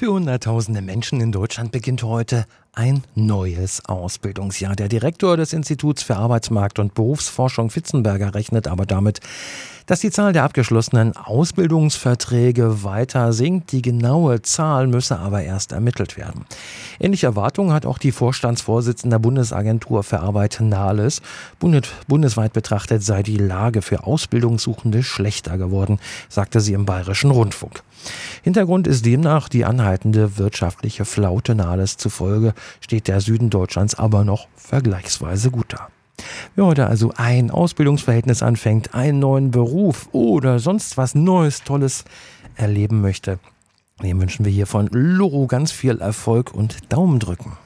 Für Hunderttausende Menschen in Deutschland beginnt heute ein neues Ausbildungsjahr. Der Direktor des Instituts für Arbeitsmarkt- und Berufsforschung Fitzenberger rechnet aber damit, dass die Zahl der abgeschlossenen Ausbildungsverträge weiter sinkt. Die genaue Zahl müsse aber erst ermittelt werden. Ähnliche Erwartungen hat auch die Vorstandsvorsitzende der Bundesagentur für Arbeit Nahles. Bundesweit betrachtet sei die Lage für Ausbildungssuchende schlechter geworden, sagte sie im Bayerischen Rundfunk. Hintergrund ist demnach die anhaltende wirtschaftliche Flaute. Nahles zufolge steht der Süden Deutschlands aber noch vergleichsweise gut da. Wer heute also ein Ausbildungsverhältnis anfängt, einen neuen Beruf oder sonst was Neues, Tolles erleben möchte, dem wünschen wir hier von Loro ganz viel Erfolg und Daumen drücken.